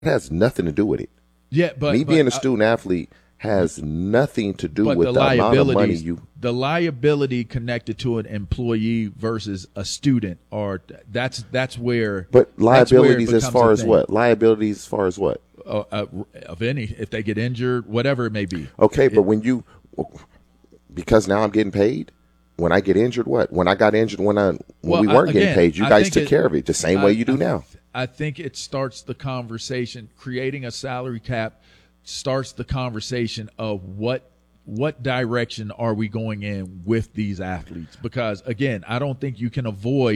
has nothing to do with it. Yeah, but Me being a student athlete has nothing to do with the amount of money you. The liability connected to an employee versus a student, or that's where. But liabilities as far as what? Liabilities as far as what? Of any, if they get injured, whatever it may be. Okay, but because now I'm getting paid. When I get injured, what? When I got injured, when we weren't getting paid, you guys took care of it the same way you do now. I think it starts the conversation. Creating a salary cap starts the conversation of what direction are we going in with these athletes? Because again, I don't think you cannot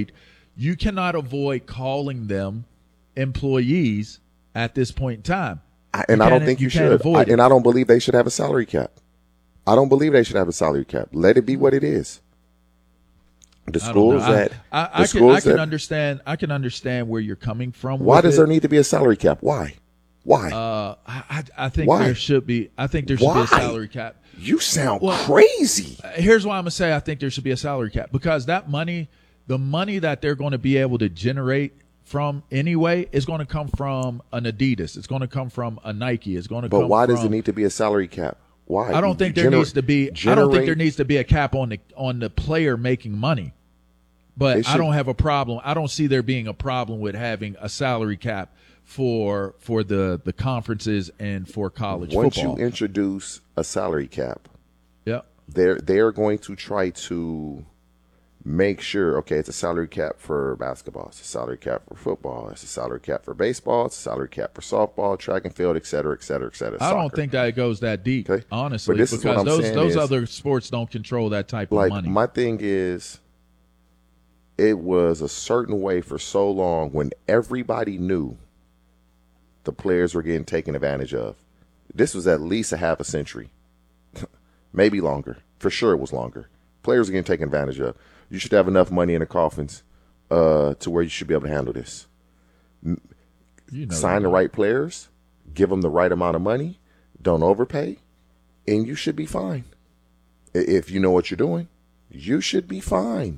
avoid calling them employees at this point in time. I don't think you should. And I don't believe they should have a salary cap. I don't believe they should have a salary cap. Let it be what it is. The schools I can understand where you're coming from. Why does there need to be a salary cap? Why? I think there should be. I think there should be a salary cap. You sound crazy. Here's why I'm gonna say I think there should be a salary cap, because that money, the money that they're going to be able to generate from anyway, is going to come from an Adidas. It's going to come from a Nike. It's going to. But why does it need to be a salary cap? Why? I don't think there needs to be. I don't think there needs to be a cap on the player making money. But I don't have a problem. I don't see there being a problem with having a salary cap for the conferences and for college football. Once you introduce a salary cap, yeah, they're going to try to make sure, okay, it's a salary cap for basketball, it's a salary cap for football, it's a salary cap for baseball, it's a salary cap for softball, track and field, et cetera, et cetera, et cetera. I don't think that it goes that deep, honestly, because those other sports don't control that type of money. My thing is, it was a certain way for so long when everybody knew the players were getting taken advantage of. This was at least a half a century, maybe longer. For sure it was longer. Players were getting taken advantage of. You should have enough money in the coffins to where you should be able to handle this. Sign the right players, give them the right amount of money, don't overpay, and you should be fine. If you know what you're doing, you should be fine.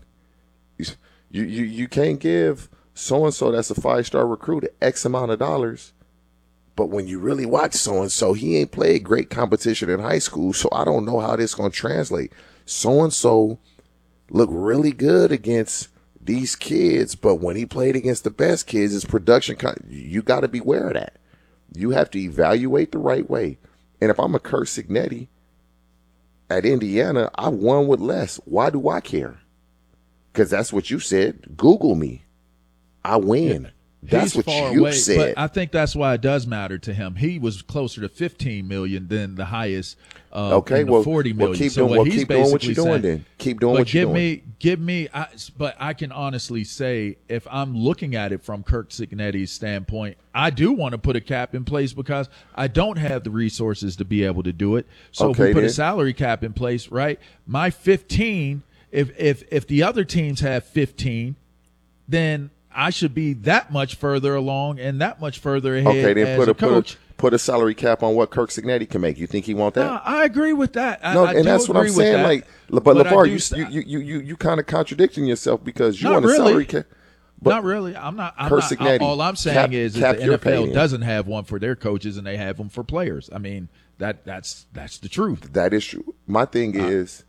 You can't give so-and-so that's a 5-star recruit X amount of dollars, but when you really watch so-and-so, he ain't played great competition in high school, so I don't know how this going to translate. So-and-so looked really good against these kids, but when he played against the best kids, his production, you got to be aware of that. You have to evaluate the right way. And if I'm a Curt Cignetti at Indiana, I won with less. Why do I care? Because that's what you said. Google me. I win. That's what you said. But I think that's why it does matter to him. He was closer to 15 million than the highest. 40 million. Keep doing what you're doing. Then keep doing what you're doing. Give me. But I can honestly say, if I'm looking at it from Curt Cignetti's standpoint, I do want to put a cap in place because I don't have the resources to be able to do it. So if we put a salary cap in place, right? My 15. If the other teams have 15, then I should be that much further along and that much further ahead. Okay, then as a coach. Put a salary cap on what Curt Cignetti can make. You think he want that? I agree with that. That's what I'm saying. But LeVar, you kind of contradicting yourself because you want a salary cap. Not really. I'm not. All I'm saying is the NFL doesn't have one for their coaches and they have them for players. I mean, that's the truth. That is true. My thing is,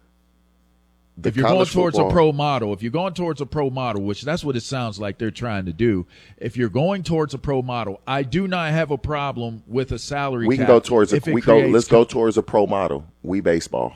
if you're going towards a pro model, which that's what it sounds like they're trying to do. If you're going towards a pro model, I do not have a problem with a salary cap. We can go towards let's go towards a pro model. We baseball.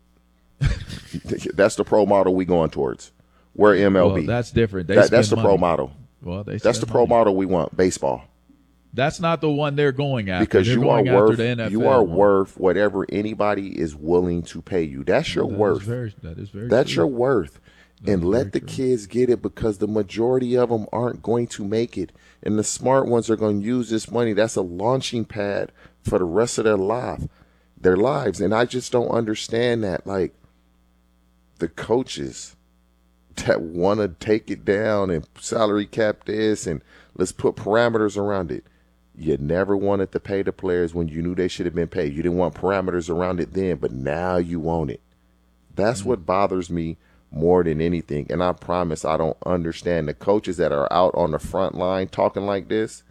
That's the pro model we going towards. We're MLB. Well, that's different. That's the pro model. Well, that's the pro model we want. Baseball. That's not the one they're going after. Because you are worth whatever anybody is willing to pay you. That's your worth. That is very That's true. your worth. And let the kids get it, because the majority of them aren't going to make it. And the smart ones are going to use this money. That's a launching pad for the rest of their lives. And I just don't understand that. Like, the coaches that want to take it down and salary cap this and let's put parameters around it. You never wanted to pay the players when you knew they should have been paid. You didn't want parameters around it then, but now you want it. That's what bothers me more than anything. And I promise I don't understand the coaches that are out on the front line talking like this.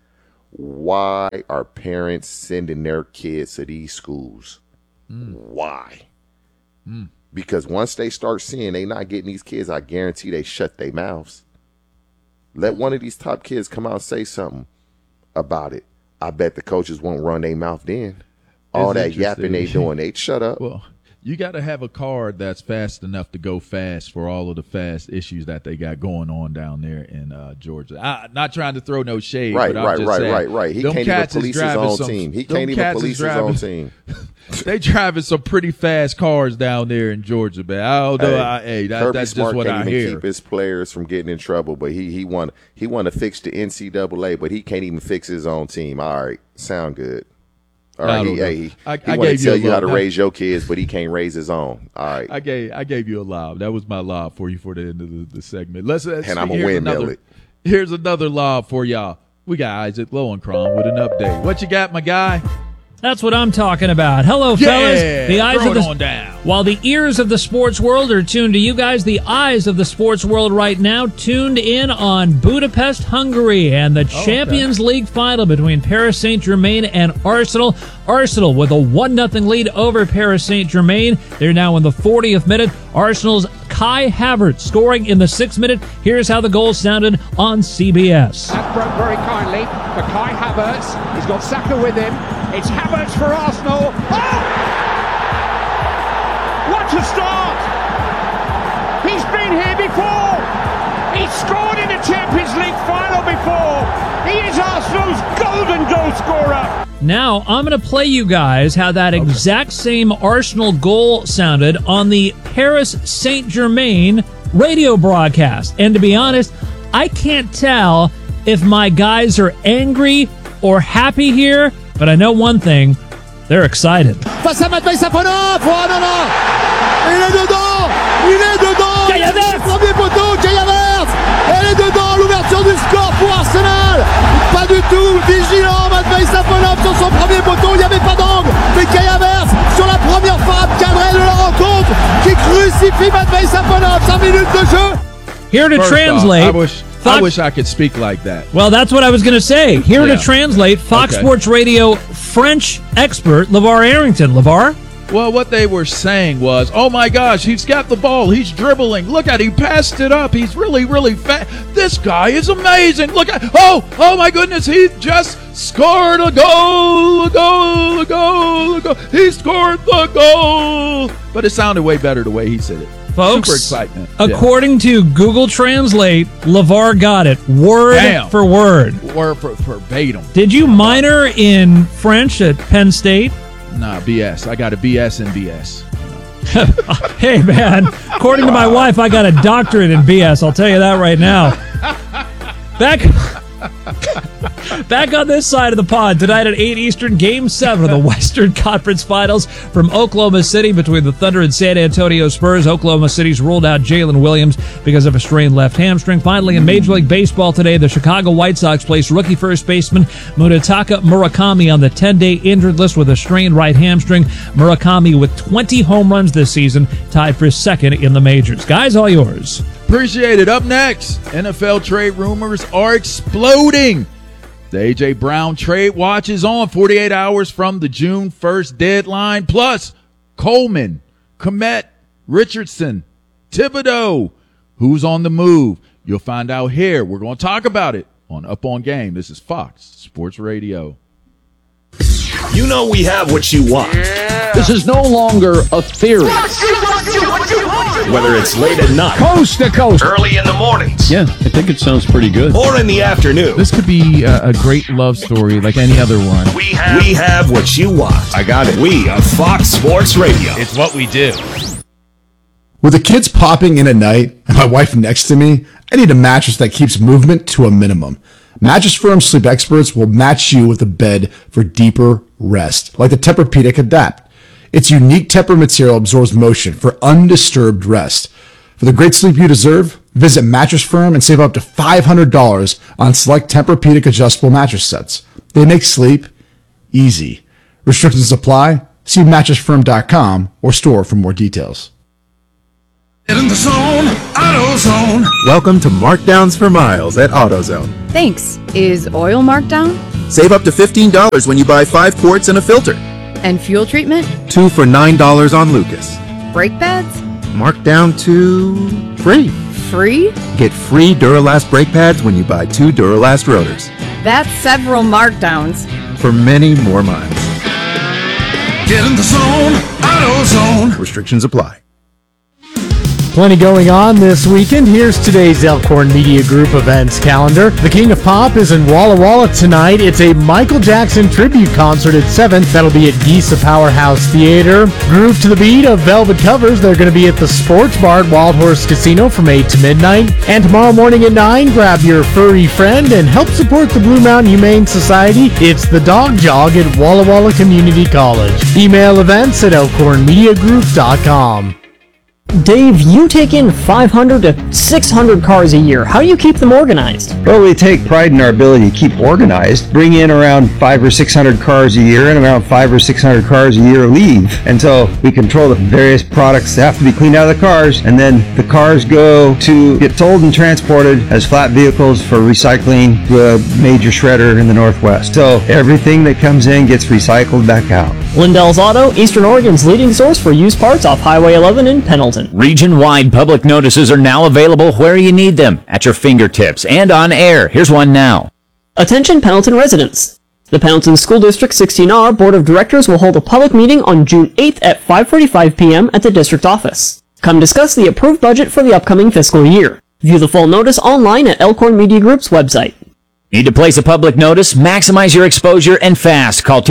Why are parents sending their kids to these schools? Why? Because once they start seeing they not getting these kids, I guarantee they shut their mouths. Let one of these top kids come out and say something about it. I bet the coaches won't run their mouth then. All that yapping they doing, they'd shut up. Well, you got to have a card that's fast enough to go fast for all of the fast issues that they got going on down there in Georgia. I'm not trying to throw no shade. Right. He can't even police his own team. They driving some pretty fast cars down there in Georgia, man. I don't know. That's just what I hear. Keep his players from getting in trouble, but he want to fix the NCAA, but he can't even fix his own team. All right, sound good. All right, he want to tell you how to raise your kids, but he can't raise his own. All right. I gave you a lob. That was my lob for you for the end of the segment. And I'm a windmill it. Here's another lob for y'all. We got Isaac Lowenkron with an update. What you got, my guy? That's what I'm talking about. Hello, fellas. The eyes throw of it on down. While the ears of the sports world are tuned to you guys, the eyes of the sports world right now tuned in on Budapest, Hungary, and the Champions League final between Paris Saint-Germain and Arsenal. Arsenal with a 1-0 lead over Paris Saint-Germain. They're now in the 40th minute. Arsenal's Kai Havertz scoring in the 6th minute. Here's how the goal sounded on CBS. That broke very kindly for Kai Havertz. He's got Saka with him. It's Havertz for Arsenal. Oh! What a start! He's been here before. He's scored in the Champions League final before. He is Arsenal's golden goal scorer. Now, I'm going to play you guys how that exact same Arsenal goal sounded on the Paris Saint-Germain radio broadcast. And to be honest, I can't tell if my guys are angry or happy here, but I know one thing, they're excited. Face à Matvei Safonov. Oh non, non. Il est dedans. Il est dedans. Kai Havertz. Premier poteau, Kai Havertz. Elle est dedans. L'ouverture du score pour Arsenal. Pas du tout vigilant Matvei Safonov sur son premier poteau. Il n'y avait pas d'angle. Mais Kai Havertz sur la première frappe cadrée de la rencontre qui crucifie Matvei Safonov. 5 minutes de jeu. Here to translate. I wish I could speak like that. Well, that's what I was going to say. Here to translate, Fox Sports Radio French expert LeVar Arrington. LeVar? Well, what they were saying was, oh my gosh, he's got the ball. He's dribbling. Look at, he passed it up. He's really, really fast. This guy is amazing. Look at, oh my goodness, he just scored a goal. He scored the goal. But it sounded way better the way he said it. Folks, super excitement. According to Google Translate, LeVar got it word for word. Word for verbatim. Did you minor in French at Penn State? Nah, BS. I got a BS in BS. Hey, man, according to my wife, I got a doctorate in BS. I'll tell you that right now. Back on this side of the pod tonight at 8 Eastern, Game 7 of the Western Conference Finals from Oklahoma City between the Thunder and San Antonio Spurs. Oklahoma City's ruled out Jalen Williams because of a strained left hamstring. Finally, in Major League Baseball today, the Chicago White Sox placed rookie first baseman Munetaka Murakami on the 10-day injured list with a strained right hamstring. Murakami with 20 home runs this season, tied for second in the majors. Guys, all yours. Appreciate it. Up next, NFL trade rumors are exploding. The A.J. Brown trade watch is on 48 hours from the June 1st deadline. Plus, Coleman, Kmet, Richardson, Thibodeau. Who's on the move? You'll find out here. We're going to talk about it on Up On Game. This is Fox Sports Radio. You know we have what you want. Yeah. This is no longer a theory. Whether it's late at night, coast to coast, early in the mornings. Yeah, I think it sounds pretty good. Or in the afternoon. This could be a great love story like any other one. We have what you want. I got it. We are Fox Sports Radio. It's what we do. With the kids popping in at night and my wife next to me, I need a mattress that keeps movement to a minimum. Mattress Firm Sleep Experts will match you with a bed for deeper rest, like the Tempur-Pedic Adapt. Its unique Tempur material absorbs motion for undisturbed rest. For the great sleep you deserve, visit Mattress Firm and save up to $500 on select Tempur-Pedic adjustable mattress sets. They make sleep easy. Restrictions apply. See mattressfirm.com or store for more details. In the zone. AutoZone. Welcome to Markdowns for Miles at AutoZone. Thanks. Is oil marked down? Save up to $15 when you buy 5 quarts and a filter. And fuel treatment? 2 for $9 on Lucas. Brake pads? Marked down to free. Free? Get free Duralast brake pads when you buy 2 Duralast rotors. That's several markdowns. For many more miles. Get in the zone, AutoZone. Restrictions apply. Plenty going on this weekend. Here's today's Elkhorn Media Group events calendar. The King of Pop is in Walla Walla tonight. It's a Michael Jackson tribute concert at 7. That'll be at Geesa Powerhouse Theater. Groove to the beat of Velvet Covers. They're going to be at the Sports Bar at Wild Horse Casino from 8 to midnight. And tomorrow morning at 9, grab your furry friend and help support the Blue Mountain Humane Society. It's the Dog Jog at Walla Walla Community College. Email events at elkhornmediagroup.com. Dave, you take in 500 to 600 cars a year. How do you keep them organized? Well, we take pride in our ability to keep organized. Bring in around 500 or 600 cars a year, and around 500 or 600 cars a year leave. And so we control the various products that have to be cleaned out of the cars, and then the cars go to get sold and transported as flat vehicles for recycling to a major shredder in the Northwest. So everything that comes in gets recycled back out. Lindell's Auto, Eastern Oregon's leading source for used parts off Highway 11 in Pendleton. Region-wide public notices are now available where you need them, at your fingertips and on air. Here's one now. Attention Pendleton residents. The Pendleton School District 16R Board of Directors will hold a public meeting on June 8th at 5:45 p.m. at the district office. Come discuss the approved budget for the upcoming fiscal year. View the full notice online at Elkhorn Media Group's website. Need to place a public notice? Maximize your exposure and fast. Call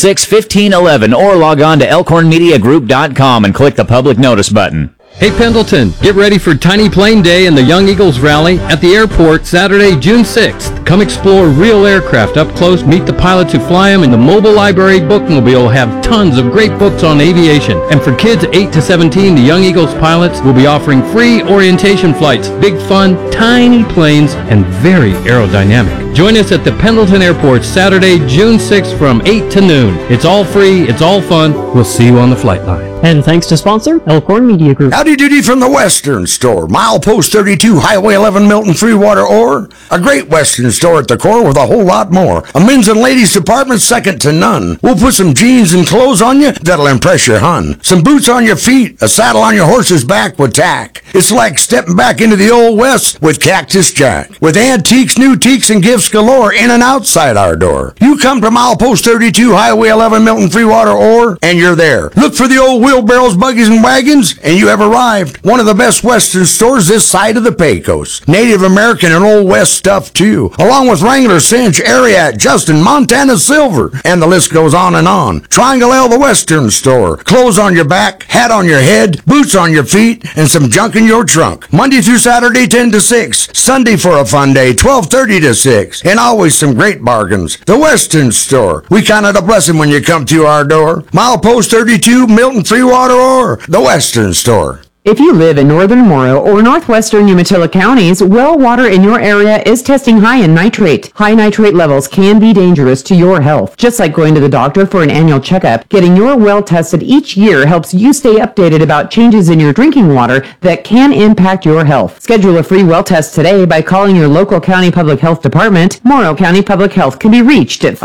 276-1511 or log on to elkhornmediagroup.com and click the public notice button. Hey Pendleton, get ready for Tiny Plane Day and the Young Eagles Rally at the airport Saturday, June 6th. Come explore real aircraft up close, meet the pilots who fly them, and the mobile library bookmobile will have tons of great books on aviation. And for kids 8 to 17, the Young Eagles pilots will be offering free orientation flights, big fun, tiny planes, and very aerodynamic. Join us at the Pendleton Airport Saturday, June 6th from 8 to noon. It's all free, it's all fun. We'll see you on the flight line. And thanks to sponsor, Elkhorn Media Group. Howdy doody from the Western Store. Milepost 32, Highway 11, Milton, Freewater, Ore. A great Western store at the core with a whole lot more. A men's and ladies department second to none. We'll put some jeans and clothes on you that'll impress your hun. Some boots on your feet, a saddle on your horse's back with tack. It's like stepping back into the old West with Cactus Jack. With antiques, new teaks, and gifts galore in and outside our door. You come to Milepost 32, Highway 11, Milton, Freewater, Ore, and you're there. Look for the old wheelbarrows, buggies, and wagons, and you have arrived. One of the best Western stores this side of the Pecos. Native American and Old West stuff, too. Along with Wrangler, Cinch, Ariat, Justin, Montana Silver, and the list goes on and on. Triangle L, the Western Store. Clothes on your back, hat on your head, boots on your feet, and some junk in your trunk. Monday through Saturday, 10 to 6. Sunday for a fun day, 12:30 to 6. And always some great bargains. The Western Store. We count it a blessing when you come to our door. Milepost 32, Milton, Freewater, Ore. The Western Store. If you live in northern Morrow or northwestern Umatilla counties, well water in your area is testing high in nitrate. High nitrate levels can be dangerous to your health. Just like going to the doctor for an annual checkup, getting your well tested each year helps you stay updated about changes in your drinking water that can impact your health. Schedule a free well test today by calling your local county public health department. Morrow County Public Health can be reached at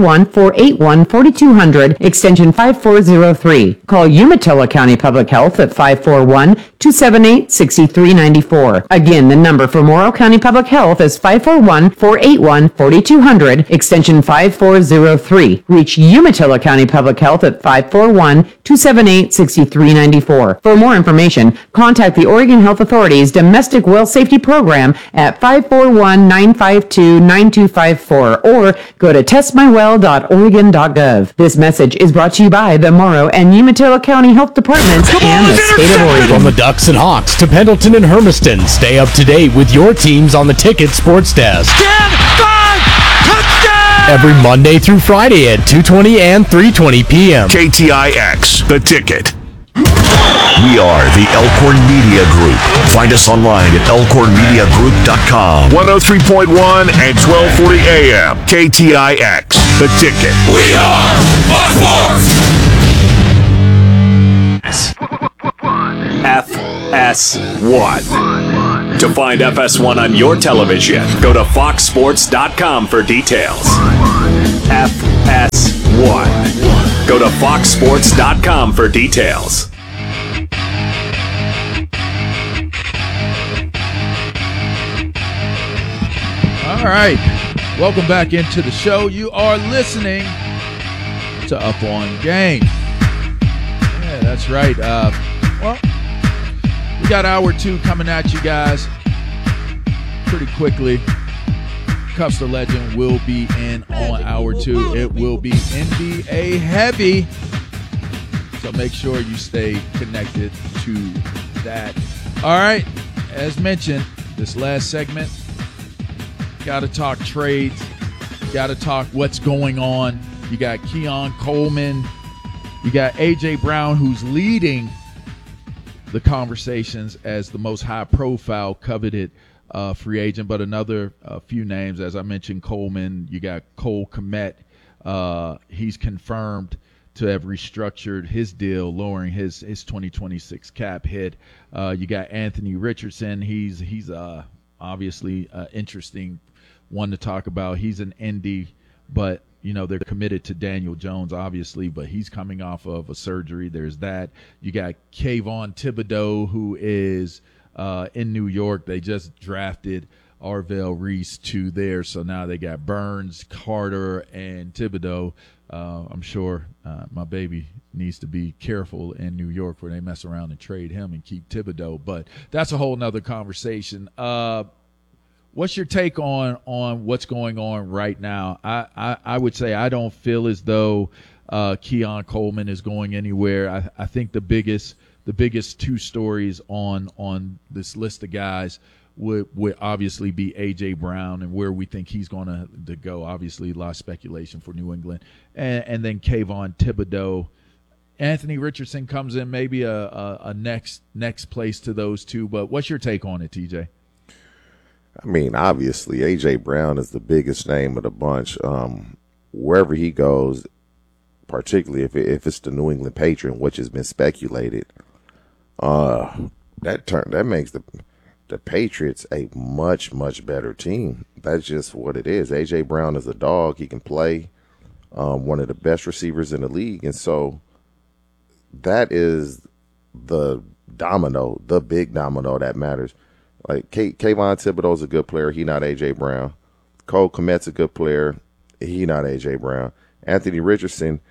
541-481-4200, extension 5403. Call Umatilla County Public Health at 541-278-6394. Again, the number for Morrow County Public Health is 541-481-4200, extension 5403. Reach Umatilla County Public Health at 541-278-6394. For more information, contact the Oregon Health Authority's Domestic Well Safety Program at 541-952-9254 or go to testmywell.oregon.gov. This message is brought to you by the Morrow and Umatilla County Health Departments and the state of Oregon. From the Ducks and Hawks to Pendleton and Hermiston, stay up to date with your teams on the Ticket Sports Desk. 10, 5, touchdown! Every Monday through Friday at 2:20 and 3:20 p.m. KTIX, The Ticket. We are the Elkhorn Media Group. Find us online at elkhornmediagroup.com. 103.1 and 1240 AM. KTIX, The Ticket. We are FS1. To find FS1 on your television, go to foxsports.com for details. FS1. Go to foxsports.com for details. All right. Welcome back into the show. You are listening to Up On Game. Yeah, that's right. Well, we got hour 2 coming at you guys pretty quickly. Cuffs the Legend will be in on hour 2. It will be NBA heavy. So make sure you stay connected to that. All right. As mentioned, this last segment, got to talk trades. Got to talk what's going on. You got Keon Coleman. You got A.J. Brown, who's leading the conversations as the most high-profile, coveted free agent. But another few names, as I mentioned, Coleman. You got Cole Kmet. He's confirmed to have restructured his deal, lowering his 2026 cap hit. You got Anthony Richardson. He's obviously interesting one to talk about. He's an Indy, but they're committed to Daniel Jones, obviously, but he's coming off of a surgery. There's that. You got Kayvon Thibodeau, who is in New York. They just drafted Arvell Reese to there, so now they got Burns, Carter, and Thibodeau. I'm sure my baby needs to be careful in New York where they mess around and trade him and keep Thibodeau, but that's a whole nother conversation. What's your take on what's going on right now? I would say I don't feel as though Keon Coleman is going anywhere. I think the biggest 2 stories on this list of guys would obviously be A.J. Brown and where we think he's going to go. Obviously, a lot of speculation for New England. And then Kayvon Thibodeau. Anthony Richardson comes in maybe a next place to those 2. But what's your take on it, TJ? I mean, obviously, A.J. Brown is the biggest name of the bunch. Wherever he goes, particularly if it's the New England Patriot, which has been speculated, that makes the Patriots a much, much better team. That's just what it is. A.J. Brown is a dog. He can play, one of the best receivers in the league. And so that is the big domino that matters. Like Kayvon Thibodeau is a good player. He not A.J. Brown. Cole Kmet's a good player. He not A.J. Brown. Anthony Richardson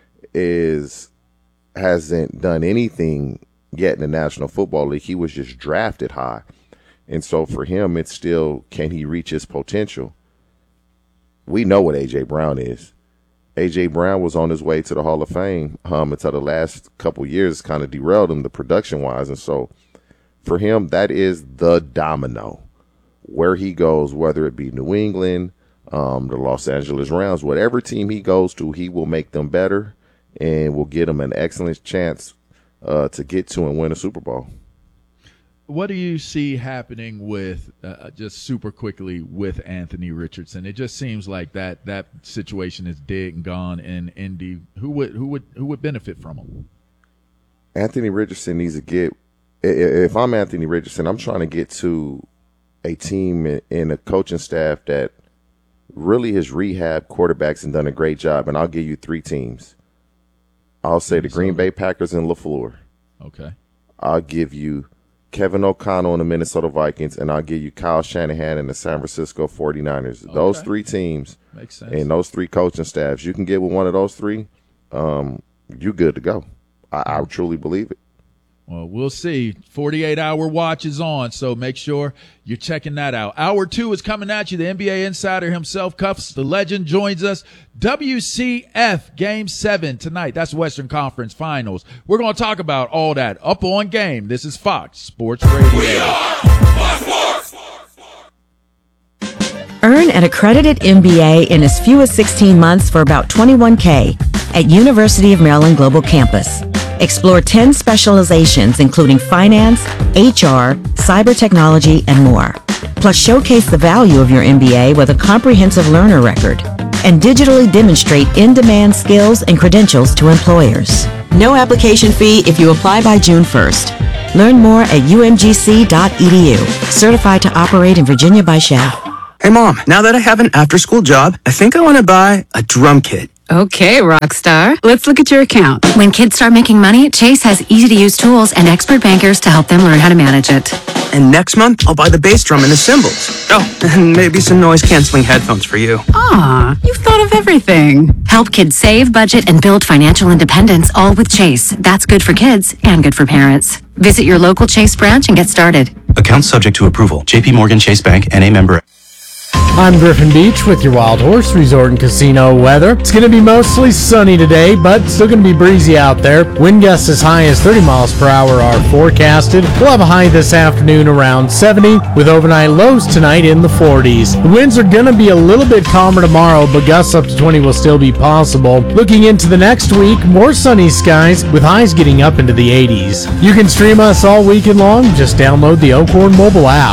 hasn't done anything yet in the National Football League. He was just drafted high. And so for him, it's still, can he reach his potential? We know what A.J. Brown is. A.J. Brown was on his way to the Hall of Fame until the last couple years kind of derailed him, the production-wise. And so for him, that is the domino. Where he goes, whether it be New England, the Los Angeles Rams, whatever team he goes to, he will make them better and will get them an excellent chance to get to and win a Super Bowl. What do you see happening with just super quickly with Anthony Richardson? It just seems like that situation is dead and gone in Indy. Who would benefit from him? Anthony Richardson needs to get. If I'm Anthony Richardson, I'm trying to get to a team and a coaching staff that really has rehab quarterbacks and done a great job. And I'll give you 3 teams. I'll say the Green Bay Packers and LaFleur. Okay. I'll give you Kevin O'Connell and the Minnesota Vikings, and I'll give you Kyle Shanahan and the San Francisco 49ers. Okay. Those 3 teams. Makes sense. And those 3 coaching staffs. You can get with one of those 3, you're good to go. I truly believe it. Well, we'll see. 48-hour watch is on, so make sure you're checking that out. Hour 2 is coming at you. The NBA insider himself, Cuffs the Legend, joins us. WCF Game 7 tonight. That's Western Conference Finals. We're going to talk about all that up on Game. This is Fox Sports Radio. Earn an accredited MBA in as few as 16 months for about $21K at University of Maryland Global Campus. Explore 10 specializations including finance, HR, cyber technology, and more. Plus showcase the value of your MBA with a comprehensive learner record and digitally demonstrate in-demand skills and credentials to employers. No application fee if you apply by June 1st. Learn more at umgc.edu. Certified to operate in Virginia by Shell. Hey, Mom, now that I have an after-school job, I think I want to buy a drum kit. Okay, Rockstar. Let's look at your account. When kids start making money, Chase has easy-to-use tools and expert bankers to help them learn how to manage it. And next month, I'll buy the bass drum and the cymbals. Oh, and maybe some noise-canceling headphones for you. Aw, you've thought of everything. Help kids save, budget, and build financial independence, all with Chase. That's good for kids and good for parents. Visit your local Chase branch and get started. Account subject to approval. J.P. Morgan Chase Bank, N.A. member. I'm Griffin Beach with your Wild Horse Resort and Casino weather. It's going to be mostly sunny today, but still going to be breezy out there. Wind gusts as high as 30 miles per hour are forecasted. We'll have a high this afternoon around 70, with overnight lows tonight in the 40s. The winds are going to be a little bit calmer tomorrow, but gusts up to 20 will still be possible. Looking into the next week, more sunny skies with highs getting up into the 80s. You can stream us all weekend long. Just download the Elkhorn mobile app.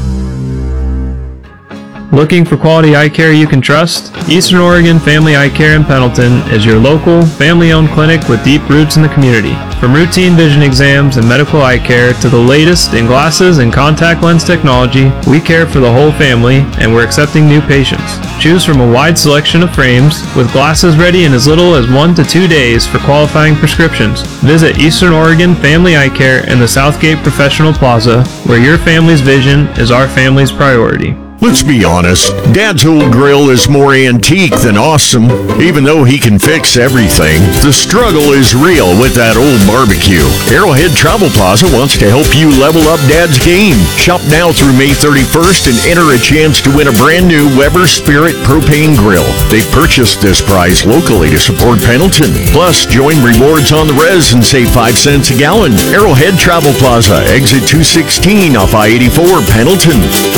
Looking for quality eye care you can trust? Eastern Oregon Family Eye Care in Pendleton is your local, family-owned clinic with deep roots in the community. From routine vision exams and medical eye care to the latest in glasses and contact lens technology, we care for the whole family and we're accepting new patients. Choose from a wide selection of frames with glasses ready in as little as 1 to 2 days for qualifying prescriptions. Visit Eastern Oregon Family Eye Care in the Southgate Professional Plaza, where your family's vision is our family's priority. Let's be honest, Dad's old grill is more antique than awesome. Even though he can fix everything, the struggle is real with that old barbecue. Arrowhead Travel Plaza wants to help you level up Dad's game. Shop now through May 31st and enter a chance to win a brand new Weber Spirit propane grill. They purchased this prize locally to support Pendleton. Plus, join Rewards on the Res and save 5 cents a gallon. Arrowhead Travel Plaza, exit 216 off I-84, Pendleton.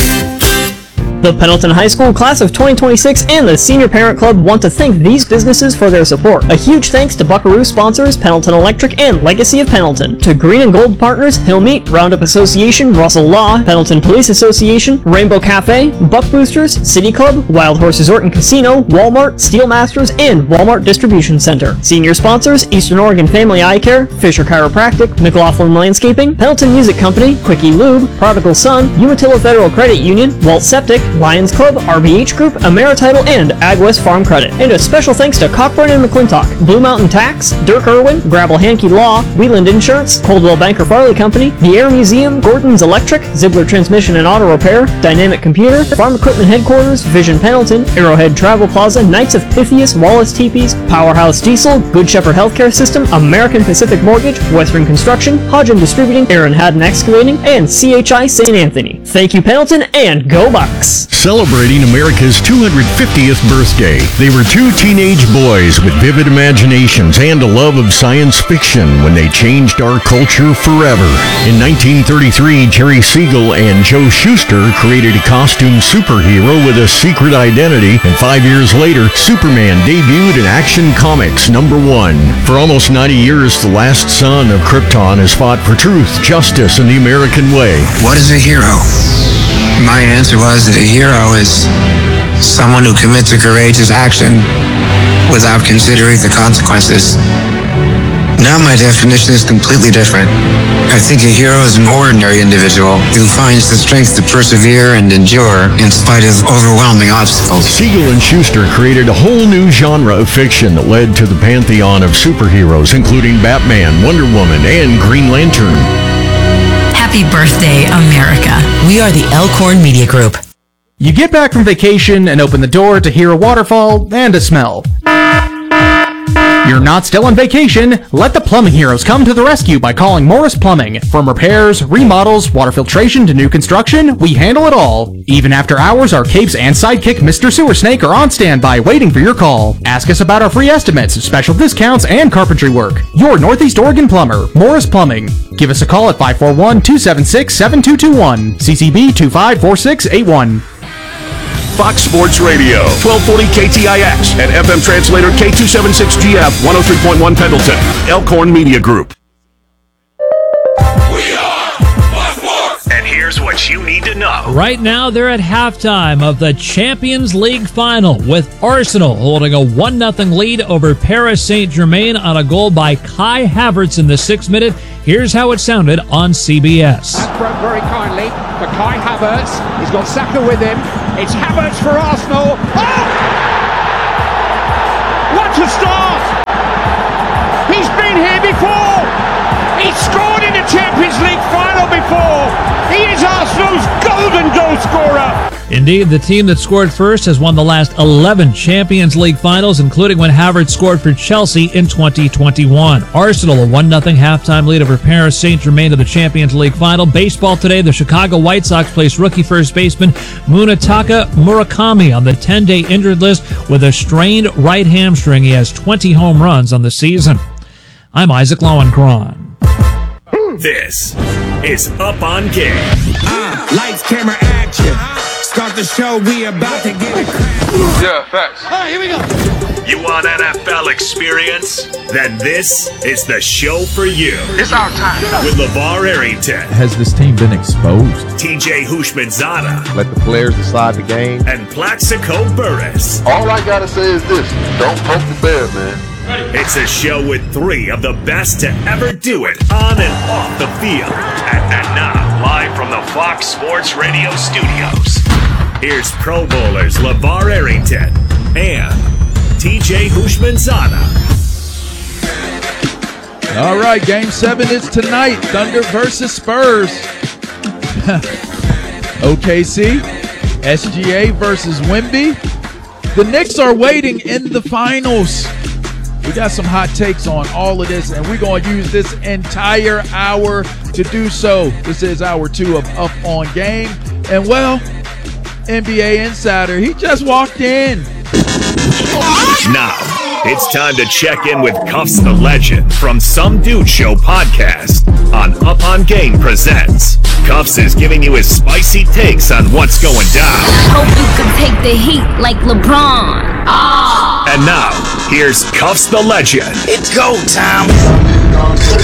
The Pendleton High School Class of 2026 and the Senior Parent Club want to thank these businesses for their support. A huge thanks to Buckaroo sponsors Pendleton Electric and Legacy of Pendleton. To Green and Gold partners Hill Meat, Roundup Association, Russell Law, Pendleton Police Association, Rainbow Cafe, Buck Boosters, City Club, Wild Horse Resort and Casino, Walmart, Steel Masters, and Walmart Distribution Center. Senior sponsors Eastern Oregon Family Eye Care, Fisher Chiropractic, McLaughlin Landscaping, Pendleton Music Company, Quickie Lube, Prodigal Son, Umatilla Federal Credit Union, Walt Septic, Lions Club, RBH Group, AmeriTitle, and AgWest Farm Credit. And a special thanks to Cockburn and McClintock, Blue Mountain Tax, Dirk Irwin, Grabble Hankey Law, Wheeland Insurance, Coldwell Banker Farley Company, the Air Museum, Gordon's Electric, Ziegler Transmission and Auto Repair, Dynamic Computer, Farm Equipment Headquarters, Vision Pendleton, Arrowhead Travel Plaza, Knights of Pythias, Wallace Teepees, Powerhouse Diesel, Good Shepherd Healthcare System, American Pacific Mortgage, Western Construction, Hodgin Distributing, Aaron Haddon Excavating, and CHI St. Anthony. Thank you, Pendleton, and go Bucks! Celebrating America's 250th birthday, they were two teenage boys with vivid imaginations and a love of science fiction when they changed our culture forever. In 1933, Jerry Siegel and Joe Shuster created a costume superhero with a secret identity, and 5 years later, Superman debuted in Action Comics #1. For almost 90 years, the last son of Krypton has fought for truth, justice, and the American way. What is a hero? My answer was that a hero is someone who commits a courageous action without considering the consequences. Now my definition is completely different. I think a hero is an ordinary individual who finds the strength to persevere and endure in spite of overwhelming obstacles. Siegel and Shuster created a whole new genre of fiction that led to the pantheon of superheroes, including Batman, Wonder Woman, and Green Lantern. Happy birthday, America. We are the Elkhorn Media Group. You get back from vacation and open the door to hear a waterfall and a smell. You're not still on vacation. Let the plumbing heroes come to the rescue by calling Morris Plumbing. From repairs, remodels, water filtration to new construction, we handle it all. Even after hours, our capes and sidekick Mr. Sewer Snake are on standby waiting for your call. Ask us about our free estimates, special discounts, and carpentry work. Your Northeast Oregon plumber, Morris Plumbing. Give us a call at 541-276-7221. CCB 254681. Fox Sports Radio, 1240 KTIX, and FM translator K276GF, 103.1 Pendleton, Elkhorn Media Group. And here's here's what you need to know. Right now, they're at halftime of the Champions League final, with Arsenal holding a 1-0 lead over Paris Saint-Germain on a goal by Kai Havertz in the 6th minute. Here's how it sounded on CBS. That's broke very kindly for Kai Havertz. He's got Saka with him. It's Havertz for Arsenal. Oh! What a start! He's been here before! He's scored in the Champions League final before! He is Arsenal's golden goal scorer! Indeed, the team that scored first has won the last 11 Champions League finals, including when Havertz scored for Chelsea in 2021. Arsenal, a 1-0 halftime lead over Paris Saint-Germain to the Champions League final. Baseball today, the Chicago White Sox placed rookie first baseman Munetaka Murakami on the 10-day injured list with a strained right hamstring. He has 20 home runs on the season. I'm Isaac Lowenkron. This is Up on Game. Lights, camera, action. Start the show, we about to get it. Yeah, facts. All right, here we go. You want NFL experience? Then this is the show for you. It's our time. With LeVar Arrington. Has this team been exposed? TJ Houshmandzadeh. Let the players decide the game. And Plaxico Burress. All I gotta say is this: don't poke the bear, man. It's a show with 3 of the best to ever do it on and off the field. And now, live from the Fox Sports Radio studios, here's Pro Bowlers LeVar Arrington and TJ Houshmandzadeh. All right, Game 7 is tonight. Thunder versus Spurs. OKC, SGA versus Wemby. The Knicks are waiting in the finals. We got some hot takes on all of this, and we're going to use this entire hour to do so. This is hour 2 of Up on Game. And, well, NBA Insider, he just walked in. Now, it's time to check in with Cuffs the Legend from Some Dude Show podcast on Up on Game Presents. Cuffs is giving you his spicy takes on what's going down. Hope you can take the heat like LeBron. And now, here's Cuffs the Legend. It's go time.